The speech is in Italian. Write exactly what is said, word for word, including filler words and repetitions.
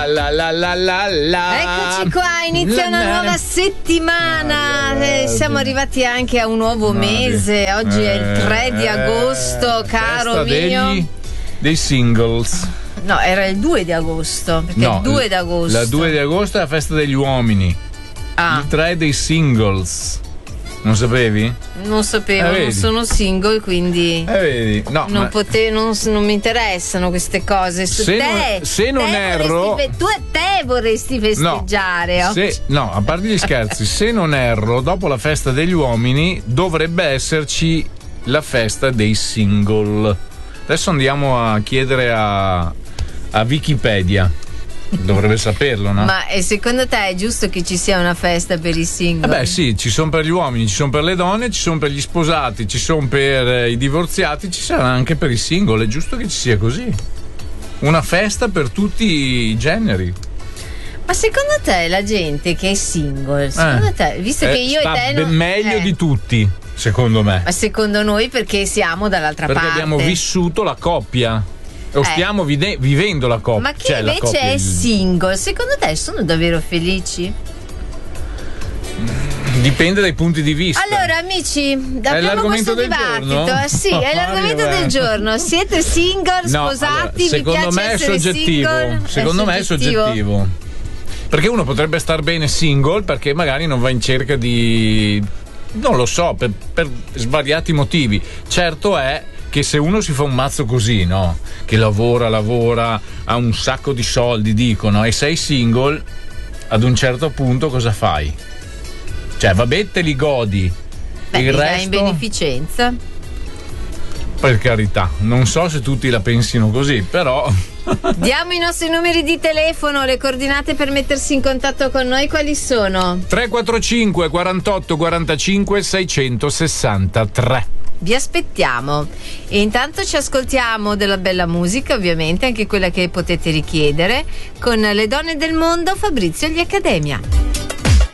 la la la la la la. Eccoci qua, inizia una nuova settimana. Eh, siamo arrivati anche a un nuovo mese. Oggi è il tre di agosto, caro mio. Degli, dei singles. No, era il due di agosto. Perché No, il due di agosto. La due di agosto è la festa degli uomini. Ah. Il tre dei singles. Non sapevi? Non sapevo, eh, non sono single, quindi eh, vedi. No, non, ma... pote- non, non mi interessano queste cose. Se te, non, se non te erro, fe- tu e te vorresti festeggiare. No, se, no, a parte gli scherzi, se non erro, dopo la festa degli uomini dovrebbe esserci la festa dei single. Adesso andiamo a chiedere a, a Wikipedia. Dovrebbe saperlo, no? Ma e secondo te è giusto che ci sia una festa per i single? Eh beh sì, ci sono per gli uomini, ci sono per le donne, ci sono per gli sposati, ci sono per eh, i divorziati, ci sarà anche per i single, è giusto che ci sia così. Una festa per tutti i generi. Ma secondo te la gente che è single, secondo eh, te, visto eh, che io sta e te non, meglio eh, di tutti, secondo me. Ma secondo noi perché siamo dall'altra perché parte. Perché abbiamo vissuto la coppia. O Eh. stiamo vide- vivendo la coppia. Ma chi cioè, invece la coppia, è il... single, secondo te sono davvero felici? Dipende dai punti di vista. Allora amici, È apriamo l'argomento questo del dibattito. giorno? Sì, è l'argomento Vai, del giorno. Siete single, No, sposati? allora, vi secondo piace me è essere soggettivo. single? Secondo me è soggettivo. Perché uno potrebbe star bene single perché magari non va in cerca di... non lo so, per, per svariati motivi. Certo è che se uno si fa un mazzo così, no? Che lavora, lavora, ha un sacco di soldi, dicono, e sei single, ad un certo punto cosa fai? Cioè, vabbè, te li godi. Beh, il li dai resto, in beneficenza. per carità, non so se tutti la pensino così, però... Diamo i nostri numeri di telefono, le coordinate per mettersi in contatto con noi quali sono? tre quattro cinque quarantotto quarantacinque seicentosessantatré. Vi aspettiamo e intanto ci ascoltiamo della bella musica, ovviamente anche quella che potete richiedere, con Le donne del mondo, Fabrizio e gli Accademia.